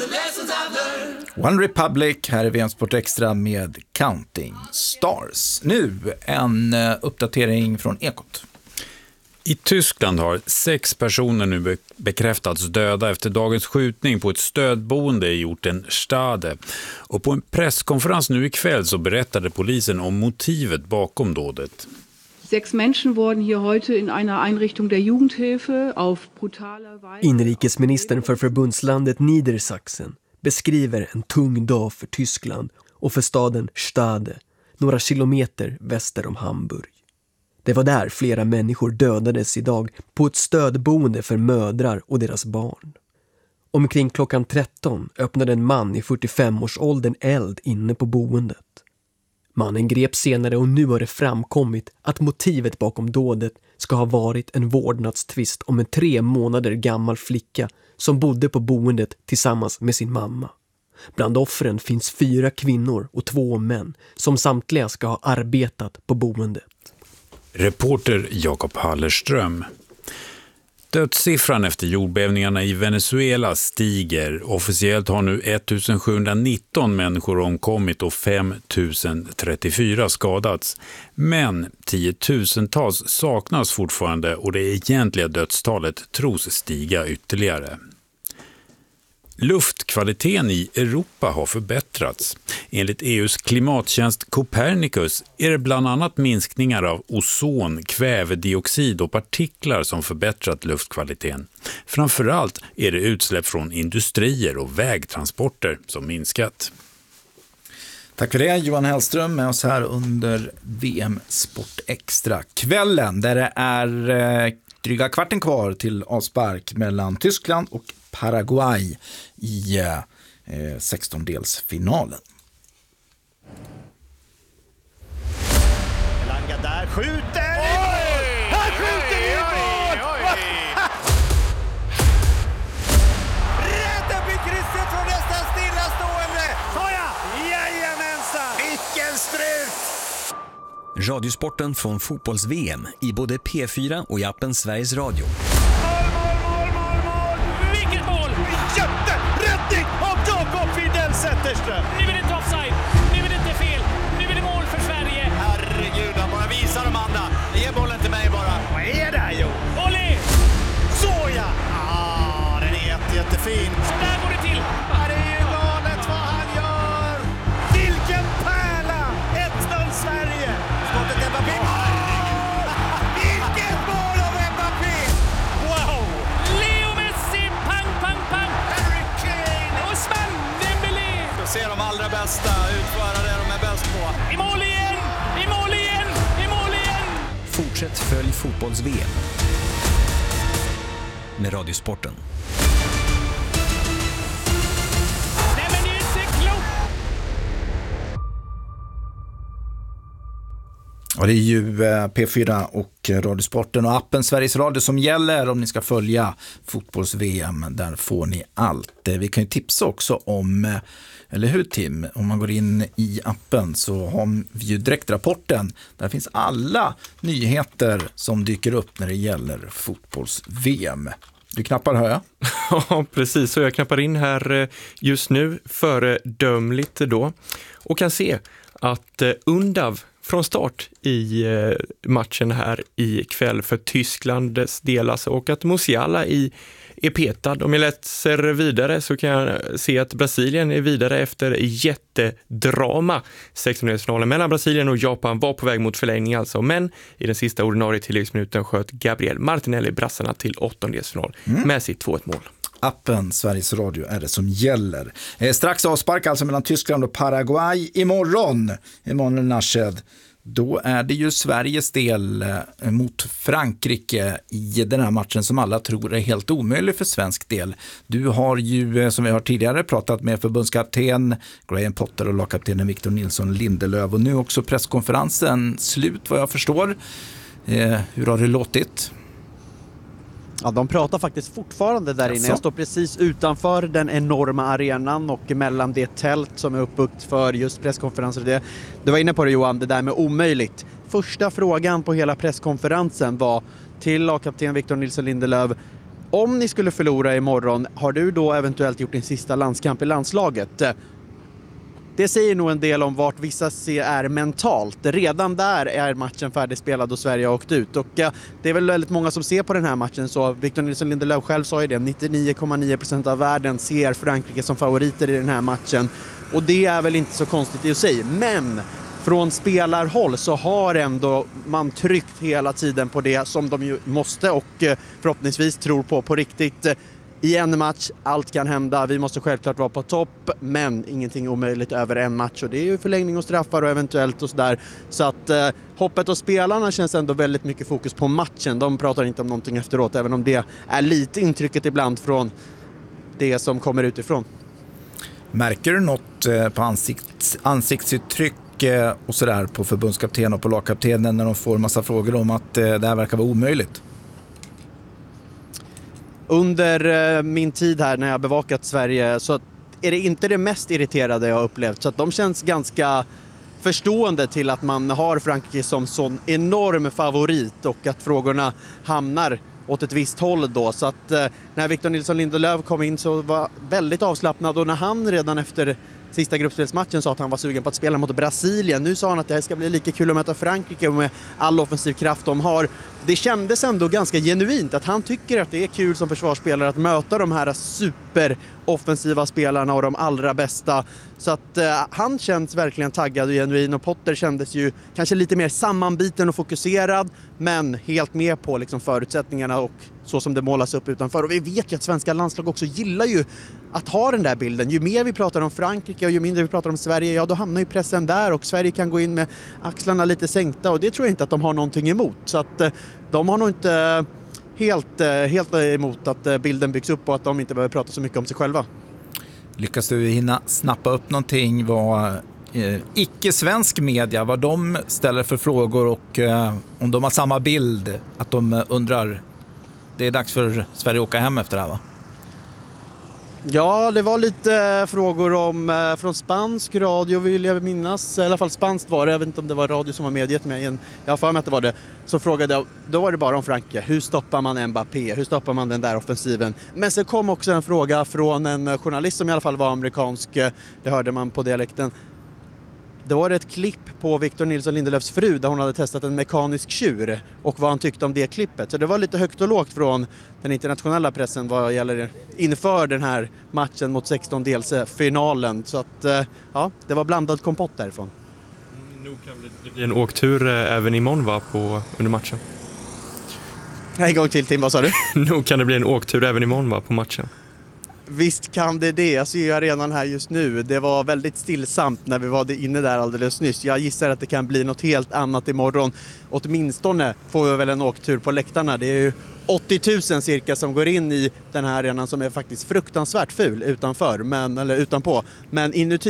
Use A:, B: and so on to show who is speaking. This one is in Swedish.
A: One Republic, här är VM Sport Extra med Counting Stars. Nu en uppdatering från Ekot.
B: I Tyskland har 6 personer nu bekräftats döda efter dagens skjutning på ett stödboende i orten Stade. Och på en presskonferens nu ikväll så berättade polisen om motivet bakom dådet.
C: 6 Menschen wurden hier heute in einer Einrichtung der Jugendhilfe auf brutale Weise.
D: Inrikesministern för förbundslandet Niedersachsen beskriver en tung dag för Tyskland och för staden Stade, några kilometer väster om Hamburg. Det var där flera människor dödades idag på ett stödboende för mödrar och deras barn. Omkring klockan 13 öppnade en man i 45-årsåldern eld inne på boendet. Mannen greps senare och nu har det framkommit att motivet bakom dådet ska ha varit en vårdnadstvist om en 3 månader gammal flicka som bodde på boendet tillsammans med sin mamma. Bland offren finns 4 kvinnor och 2 män som samtliga ska ha arbetat på boendet.
B: Reporter Jakob Hallerström. Dödssiffran efter jordbävningarna i Venezuela stiger. Officiellt har nu 1719 människor omkommit och 5034 skadats. Men 10-tusentals saknas fortfarande och det egentliga dödstalet tros stiga ytterligare. Luftkvaliteten i Europa har förbättrats. Enligt EU:s klimattjänst Copernicus är det bland annat minskningar av ozon, kvävedioxid och partiklar som förbättrat luftkvaliteten. Framförallt är det utsläpp från industrier och vägtransporter som minskat.
A: Tack för det, Johan Hellström med oss här under VM Sport Extra. Kvällen där det är dryga kvarten kvar till avspark mellan Tyskland och Paraguay i 16-delsfinalen.
E: Elanga där skjuter! Han skjuter i mål! Rädda blir krysset från nästan stillastående! Såja! Jajamensan! Vilken strut!
F: Radiosporten från fotbolls-VM i både P4 och i appen Sveriges Radio.
E: Nu är det inte offside, nu är det inte fel, nu är det mål för Sverige. Herregud, han bara visar de andra. Ge bollen till mig bara. Vad är det här, Jo? Olli! Såja! Den är jättefin. Så där går det till. Det är ju galet vad han gör. Vilken pärla! 1-0 Sverige. Skottet Mbappé. Vilket mål av Mbappé! Wow! Leo Messi, pang, pang, pang. Harry Kane. Och Sven Dembélé. Se de allra bästa utföra det de är bäst på. I mål igen! I mål igen! I mål igen!
F: Fortsätt följ fotbolls-VM med Radiosporten.
E: Nej, men det är inte klokt!
A: Och det är ju P4 och Radiosporten och appen Sveriges Radio som gäller om ni ska följa fotbolls-VM. Där får ni allt. Vi kan ju tipsa också om, eller hur Tim? Om man går in i appen så har vi ju direktrapporten. Där finns alla nyheter som dyker upp när det gäller fotbolls-VM. Du knappar, hör jag?
G: Ja, precis. Så jag knappar in här just nu föredömligt då och kan se att Undav från start i matchen här i kväll för Tysklands del alltså, och att Musiala är petad. Om jag läser vidare så kan jag se att Brasilien är vidare efter jättedrama. 16-delsfinalen mellan Brasilien och Japan var på väg mot förlängning alltså, men i den sista ordinarie tilläggsminuten sköt Gabriel Martinelli brassarna till 8-delsfinal med sitt 2-1 mål.
A: Appen Sveriges Radio är det som gäller. Strax avspark alltså mellan Tyskland och Paraguay imorgon. Emanuel Nashed. Då är det ju Sveriges del mot Frankrike i den här matchen som alla tror är helt omöjlig för svensk del. Du har ju, som vi har tidigare pratat med förbundskapten Graham Potter och lagkaptenen Victor Nilsson Lindelöf, och nu också presskonferensen slut vad jag förstår. Hur har det låtit?
H: Ja, de pratar faktiskt fortfarande där inne. Jag står precis utanför den enorma arenan och mellan det tält som är uppbyggt för just presskonferenser. Du var inne på det, Johan, det där med omöjligt. Första frågan på hela presskonferensen var till lagkapten Victor Nilsson Lindelöf: Om ni skulle förlora imorgon, har du då eventuellt gjort din sista landskamp i landslaget? Det säger nog en del om vart vissa är mentalt. Redan där är matchen färdigspelad och Sverige har åkt ut. Och det är väl väldigt många som ser på den här matchen. Så Victor Nilsson Lindelöf själv sa ju det. 99,9% av världen ser Frankrike som favoriter i den här matchen. Och det är väl inte så konstigt i sig. Men från spelarhåll så har ändå man tryckt hela tiden på det som de ju måste och förhoppningsvis tror på riktigt. I en match, allt kan hända. Vi måste självklart vara på topp, men ingenting omöjligt över en match. Och det är ju förlängning och straffar och eventuellt och sådär. Så att hoppet och spelarna känns ändå väldigt mycket fokus på matchen. De pratar inte om någonting efteråt, även om det är lite intrycket ibland från det som kommer utifrån.
A: Märker du något på ansiktsuttryck och sådär på förbundskapten och på lagkaptenen när de får en massa frågor om att det här verkar vara omöjligt?
H: Under min tid här när jag bevakat Sverige så är det inte det mest irriterade jag har upplevt. Så att de känns ganska förstående till att man har Frankrike som sån enorm favorit och att frågorna hamnar åt ett visst håll då. Så att när Victor Nilsson Lindelöf kom in så var väldigt avslappnad, och när han redan efter sista gruppspelsmatchen sa att han var sugen på att spela mot Brasilien. Nu sa han att det ska bli lika kul att möta Frankrike med all offensiv kraft de har. Det kändes ändå ganska genuint att han tycker att det är kul som försvarsspelare att möta de här superoffensiva spelarna och de allra bästa. Så att han känns verkligen taggad och genuin, och Potter kändes ju kanske lite mer sammanbiten och fokuserad, men helt med på liksom förutsättningarna och så som det målas upp utanför. Och vi vet ju att svenska landslag också gillar ju att ha den där bilden. Ju mer vi pratar om Frankrike och ju mindre vi pratar om Sverige, ja då hamnar ju pressen där och Sverige kan gå in med axlarna lite sänkta, och det tror jag inte att de har någonting emot. Så att de har nog inte helt emot att bilden byggs upp och att de inte behöver prata så mycket om sig själva.
A: Lyckas du hinna snappa upp någonting vad icke-svensk media, vad de ställer för frågor och om de har samma bild, att de undrar, det är dags för Sverige att åka hem efter det här va?
H: Ja, det var lite frågor om från spansk radio vill jag minnas. I alla fall spanskt var det. Jag vet inte om det var radio som var medgett mig. Jag har för mig att det var det. Så frågade jag, då var det bara om Frankrike. Hur stoppar man Mbappé? Hur stoppar man den där offensiven? Men så kom också en fråga från en journalist som i alla fall var amerikansk. Det hörde man på dialekten. Det var ett klipp på Victor Nilsson Lindelöfs fru där hon hade testat en mekanisk tjur och vad han tyckte om det klippet. Så det var lite högt och lågt från den internationella pressen vad gäller inför den här matchen mot 16-delsfinalen. Så att ja, det var blandad kompott därifrån.
G: Nog kan det bli en åktur även imorgon va, under matchen?
H: En gång till Tim, vad sa du?
G: Nog kan det bli en åktur även imorgon va, på matchen?
H: Visst kan det. Jag ser ju arenan här just nu. Det var väldigt stillsamt när vi var inne där alldeles nyss. Jag gissar att det kan bli något helt annat imorgon. Åtminstone får vi väl en åktur på läktarna. Det är ju 80 000 cirka som går in i den här arenan som är faktiskt fruktansvärt ful utanför, utanpå. Men inuti